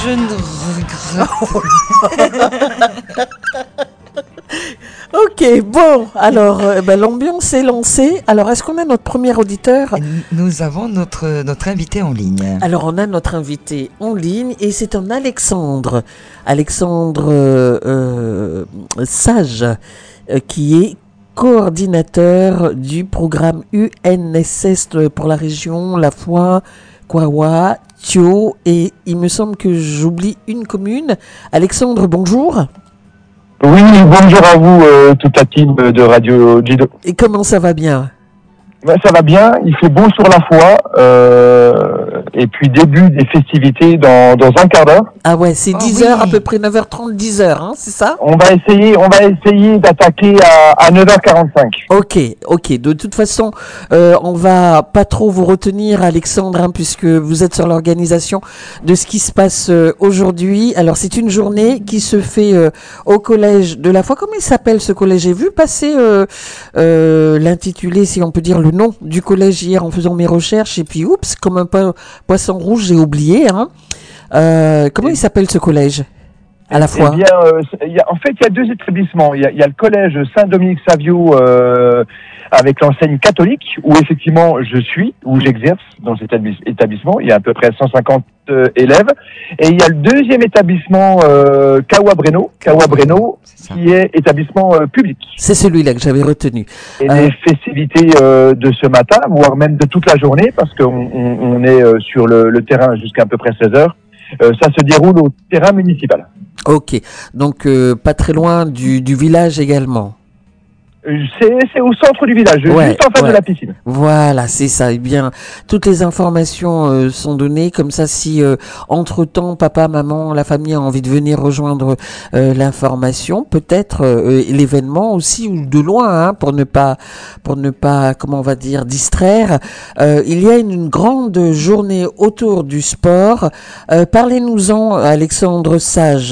Je ne regrette. Ok, bon, alors l'ambiance est lancée. Alors, est-ce qu'on a notre premier auditeur ? Nous avons notre invité en ligne. Alors, on a notre invité en ligne et c'est un Alexandre. Alexandre Sage, qui est coordinateur du programme UNSS pour la région La Foi, Kouawa, Thio, et il me semble que j'oublie une commune. Alexandre, bonjour. Oui, bonjour à vous, toute la team de Radio Gido. Et comment ça va bien ? Ça va bien, il fait beau sur La Foi, et puis début des festivités dans un quart d'heure. Ah ouais, c'est 10h, à peu près 9h30, 10h, hein, c'est ça ? On va essayer d'attaquer à 9h45. Ok. De toute façon, on va pas trop vous retenir, Alexandre, hein, puisque vous êtes sur l'organisation de ce qui se passe aujourd'hui. Alors, c'est une journée qui se fait au collège de La Foi. Comment il s'appelle ce collège ? J'ai vu passer l'intitulé, si on peut dire le nom du collège hier en faisant mes recherches, et puis oups, comme un poisson rouge, j'ai oublié. Hein. Comment il s'appelle ce collège ? À La Foi. Eh bien, il y a deux établissements. Il y a le collège Saint-Dominique Savio avec l'enseigne catholique, où effectivement où j'exerce dans cet établissement. Il y a à peu près 150 élèves. Et il y a le deuxième établissement Kawa Breno, qui est établissement public. C'est celui-là que j'avais retenu. Et les festivités de ce matin, voire même de toute la journée, parce qu'on est sur le terrain jusqu'à peu près 16h. Ça se déroule au terrain municipal. Ok, donc pas très loin du village également. C'est au centre du village, juste en face de la piscine. Voilà, c'est ça. Eh bien, toutes les informations sont données. Comme ça, si entre-temps, papa, maman, la famille a envie de venir rejoindre l'information, peut-être l'événement aussi, ou de loin, hein, pour ne pas, comment on va dire, distraire. Il y a une grande journée autour du sport. Parlez-nous-en, Alexandre Sage.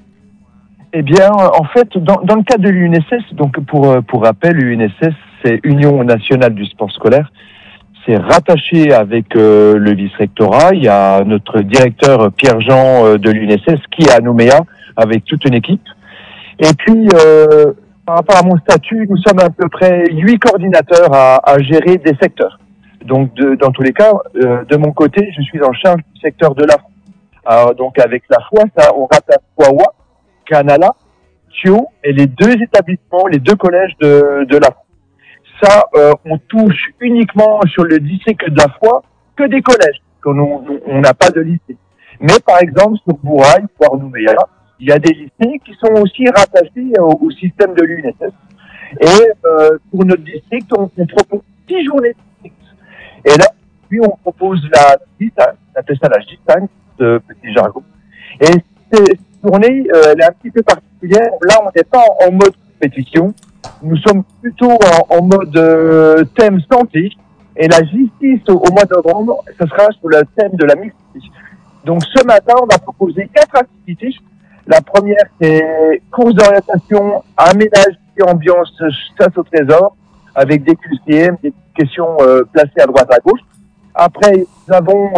Eh bien, en fait, dans le cadre de l'UNSS, donc pour rappel, l'UNSS, c'est Union nationale du sport scolaire. C'est rattaché avec le vice-rectorat. Il y a notre directeur Pierre-Jean de l'UNSS qui est à Nouméa avec toute une équipe. Et puis, par rapport à mon statut, nous sommes à peu près 8 coordinateurs à gérer des secteurs. Donc, dans tous les cas, de mon côté, je suis en charge du secteur de La Foi. Alors, donc, avec La Foi, ça, on rattache Kouawa, Canala, Thio et les deux établissements, les deux collèges de La Foi. Ça, on touche uniquement sur le district de La Foi que des collèges, on n'a pas de lycée. Mais par exemple, sur Bourail, voire Nouméa, il y a des lycées qui sont aussi rattachés au système de l'UNSS. Et pour notre district, on propose 10 journées de district. Et là, puis on propose la G5, on appelle ça la G5, ce petit jargon. Et cette journée, elle est un petit peu particulière. Là, on n'est pas en mode compétition. Nous sommes plutôt en mode thème santé. Et la justice au mois de novembre, ce sera sur le thème de la mixité. Donc ce matin, on a proposé 4 activités. La première, c'est course d'orientation, aménage et ambiance chasse au trésor, avec des QCM, des questions placées à droite à gauche. Après, nous avons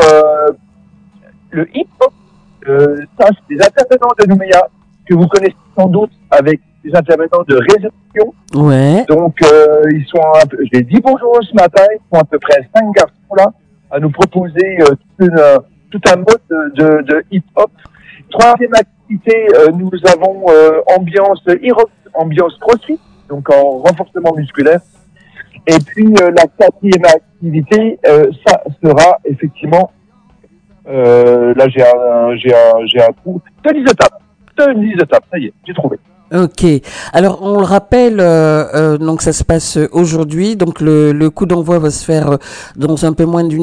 le hip-hop. Ça, c'est des intervenants de Nouméa que vous connaissez sans doute avec des intervenants de résolution. Ouais. Donc, ils sont j'ai dit bonjour ce matin, ils sont à peu près 5 garçons là, à nous proposer tout un mode de hip-hop. Troisième activité, nous avons ambiance crossfit, donc en renforcement musculaire. Et puis, la quatrième activité, ça sera effectivement, là j'ai un trou, tennis de table, ça y est, j'ai trouvé. Ok. Alors on le rappelle, donc ça se passe aujourd'hui. Donc le coup d'envoi va se faire dans un peu moins d'une